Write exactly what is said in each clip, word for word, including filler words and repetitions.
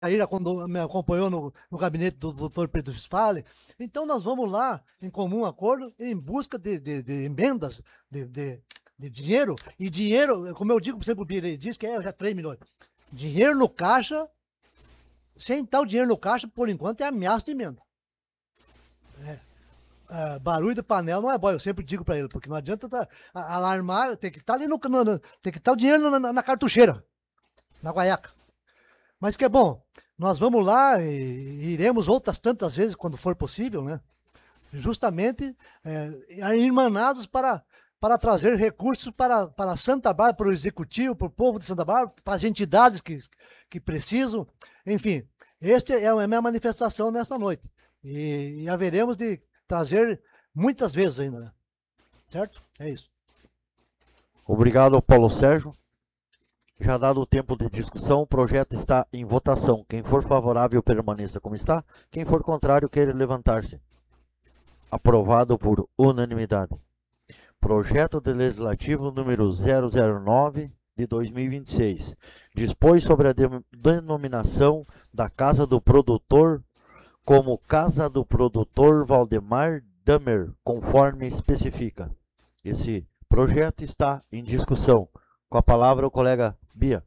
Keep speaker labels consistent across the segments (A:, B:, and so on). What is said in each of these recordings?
A: Maíra, quando me acompanhou no, no gabinete do doutor Pedro Fisfale. Então, nós vamos lá, em comum acordo, em busca de, de, de emendas, de, de, de dinheiro. E dinheiro, como eu digo sempre, o Birei diz que é já três milhões. Dinheiro no caixa, sem tal dinheiro no caixa, por enquanto, é ameaça de emenda. É. Uh, barulho de panela não é bom, eu sempre digo para ele, porque não adianta tá, a, alarmar, tem que estar tá ali no, no, no, tem que estar tá o dinheiro na, na, na cartucheira, na guaiaca. Mas que é bom, nós vamos lá e, e iremos outras tantas vezes quando for possível, né? Justamente é, irmanados para, para trazer recursos para, para Santa Bárbara, para o executivo, para o povo de Santa Bárbara, para as entidades que, que precisam. Enfim, esta é a minha manifestação nessa noite. E, e haveremos de trazer muitas vezes ainda, né? Certo? É isso.
B: Obrigado, Paulo Sérgio. Já dado o tempo de discussão, o projeto está em votação. Quem for favorável, permaneça como está. Quem for contrário, queira levantar-se. Aprovado por unanimidade. Projeto de Legislativo número zero zero nove de dois mil e vinte e seis. Dispõe sobre a de denominação da Casa do Produtor como Casa do Produtor Valdemar Damer, conforme especifica. Esse projeto está em discussão. Com a palavra o colega Bia.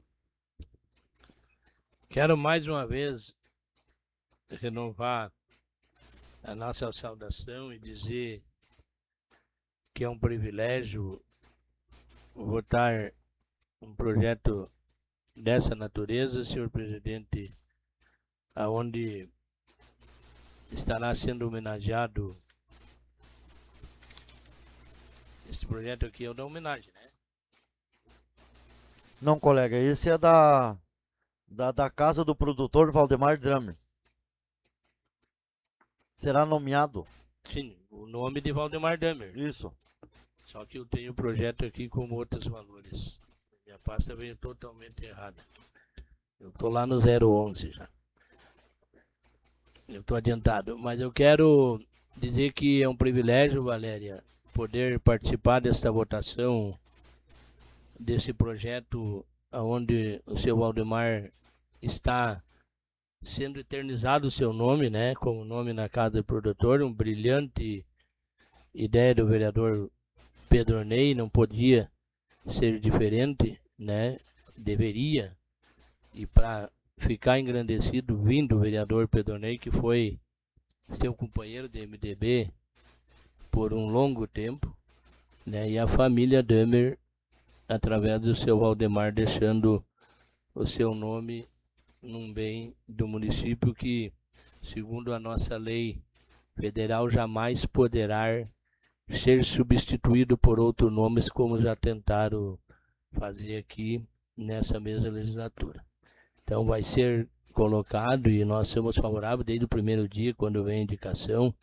C: Quero mais uma vez renovar a nossa saudação e dizer que é um privilégio votar um projeto dessa natureza, senhor presidente, aonde estará sendo homenageado. Este projeto aqui é o da homenagem, né?
B: Não, colega, esse é da, da, da Casa do Produtor Valdemar Damer. Será nomeado?
C: Sim, o nome de Valdemar Damer.
B: Isso.
C: Só que eu tenho o projeto aqui com outros valores. Minha pasta veio totalmente errada. Eu tô lá no zero onze já. Eu tô adiantado. Mas eu quero dizer que é um privilégio, Valéria, poder participar desta votação, desse projeto onde o seu Valdemar está sendo eternizado o seu nome, né, como nome na Casa do Produtor, um brilhante ideia do vereador Pedro Ney, não podia ser diferente, né, deveria, e para ficar engrandecido, vindo o vereador Pedro Ney, que foi seu companheiro de M D B por um longo tempo, né, e a família Damer, através do seu Valdemar, deixando o seu nome num bem do município que, segundo a nossa lei federal, jamais poderá ser substituído por outros nomes, como já tentaram fazer aqui nessa mesma legislatura. Então vai ser colocado e nós somos favoráveis desde o primeiro dia, quando vem a indicação,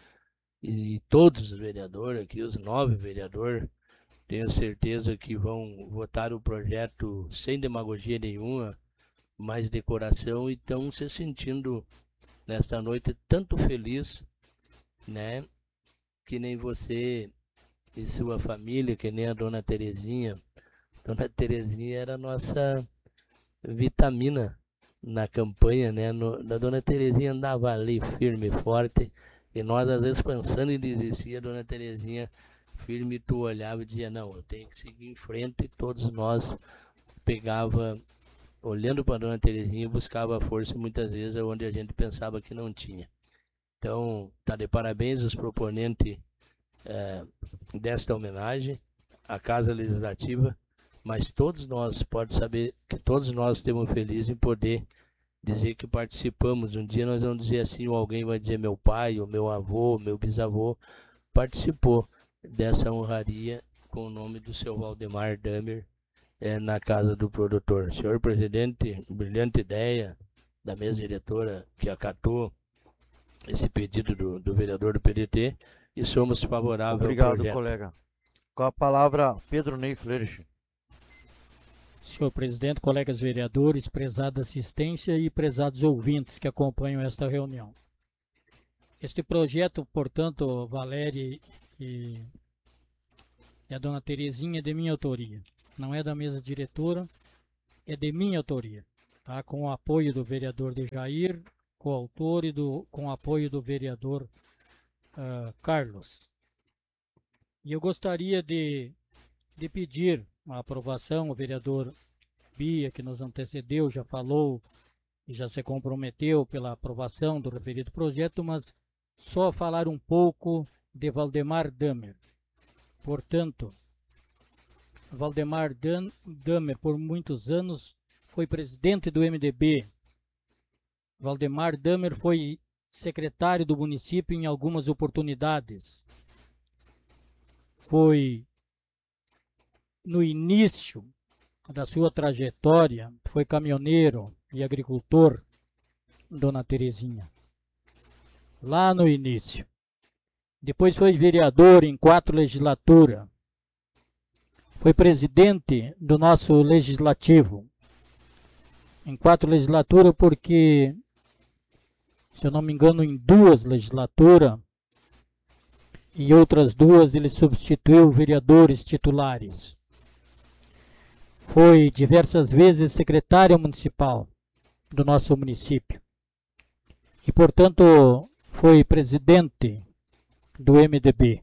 C: e todos os vereadores aqui, os nove vereadores, tenho certeza que vão votar o projeto sem demagogia nenhuma, mais decoração, e estão se sentindo nesta noite tanto feliz, né, que nem você e sua família, que nem a dona Terezinha. Dona Terezinha era a nossa vitamina na campanha, né? No, a dona Terezinha andava ali firme e forte, e nós às vezes pensando em desistir, a dona Terezinha firme, tu olhava e dizia, não, eu tenho que seguir em frente, e todos nós pegava, olhando para a dona Terezinha, buscava força muitas vezes onde a gente pensava que não tinha. Então, tá de parabéns os proponentes é, desta homenagem à Casa Legislativa, mas todos nós, pode saber que todos nós estamos felizes em poder dizer que participamos. Um dia nós vamos dizer assim, ou alguém vai dizer meu pai, ou meu avô, meu bisavô, participou dessa honraria com o nome do seu Valdemar Damer, é, na Casa do Produtor. Senhor presidente, brilhante ideia da mesa diretora que acatou esse pedido do, do vereador do P D T, e somos favoráveis
B: Obrigado,
C: ao projeto.
B: Colega. Com a palavra, Pedro Ney Flerich.
D: Senhor presidente, colegas vereadores, prezada assistência e prezados ouvintes que acompanham esta reunião. Este projeto, portanto, Valéria e, e a dona Terezinha, é de minha autoria. Não é da mesa diretora, é de minha autoria. tá? Com o apoio do vereador Dejair, coautor, e do, com o apoio do vereador uh, Carlos. E eu gostaria de, de pedir a aprovação, o vereador Bia, que nos antecedeu, já falou e já se comprometeu pela aprovação do referido projeto, mas só falar um pouco de Valdemar Damer. Portanto, Valdemar Damer, por muitos anos, foi presidente do M D B. Valdemar Damer foi secretário do município em algumas oportunidades. Foi, no início da sua trajetória, foi caminhoneiro e agricultor, Dona Terezinha. Lá no início. Depois foi vereador em quatro legislaturas. Foi presidente do nosso legislativo. Em quatro legislaturas, porque, se eu não me engano, em duas legislaturas, e outras duas ele substituiu vereadores titulares. Foi diversas vezes secretário municipal do nosso município. E, portanto, foi presidente do M D B.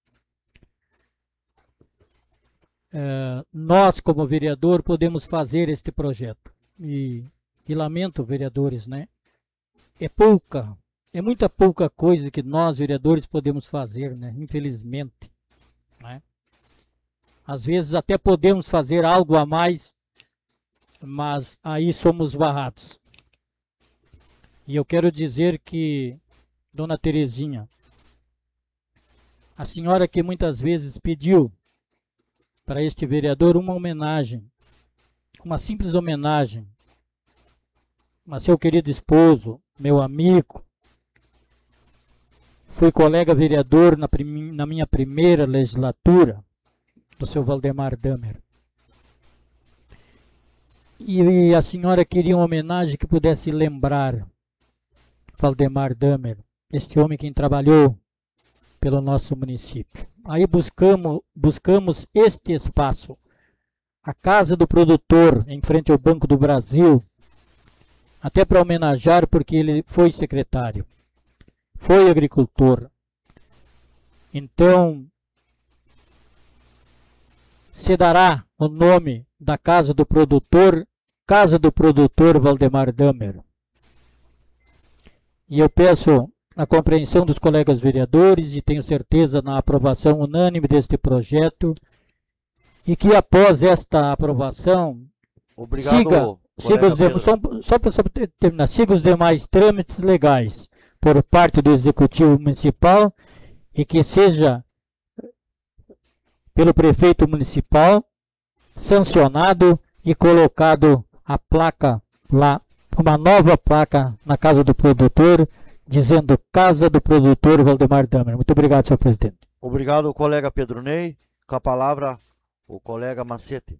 D: Uh, nós, como vereador, podemos fazer este projeto. E, e lamento, vereadores, né? É pouca, é muita pouca coisa que nós, vereadores, podemos fazer, né? Infelizmente. Né? Às vezes até podemos fazer algo a mais, mas aí somos barrados. E eu quero dizer que, Dona Terezinha, a senhora que muitas vezes pediu para este vereador uma homenagem, uma simples homenagem, a seu querido esposo, meu amigo, fui colega vereador na, prim, na minha primeira legislatura, do seu Valdemar Damer. E, e a senhora queria uma homenagem que pudesse lembrar Valdemar Damer, este homem que trabalhou pelo nosso município. Aí buscamos, buscamos este espaço, a Casa do Produtor, em frente ao Banco do Brasil, até para homenagear, porque ele foi secretário, foi agricultor. Então, se dará o nome da Casa do Produtor, Casa do Produtor Valdemar Damer. E eu peço a compreensão dos colegas vereadores e tenho certeza na aprovação unânime deste projeto e que após esta aprovação
B: Obrigado,
D: siga, siga os demais, só, só para terminar, siga os demais trâmites legais por parte do Executivo Municipal e que seja pelo prefeito municipal sancionado e colocado a placa lá, uma nova placa na Casa do Produtor, dizendo Casa do Produtor Valdemar Damer. Muito obrigado, senhor presidente.
B: Obrigado, colega Pedro Ney. Com a palavra, o colega Macete.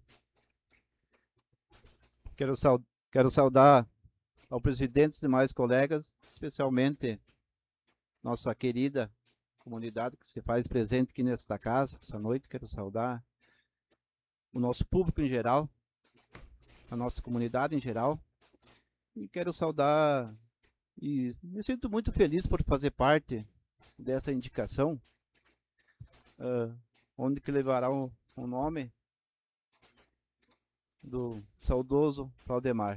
E: Quero, saud quero saudar ao presidente e demais colegas, especialmente nossa querida comunidade que se faz presente aqui nesta casa, essa noite. Quero saudar o nosso público em geral, a nossa comunidade em geral. E quero saudar e me sinto muito feliz por fazer parte dessa indicação, uh, onde que levará o, o nome do saudoso Valdemar.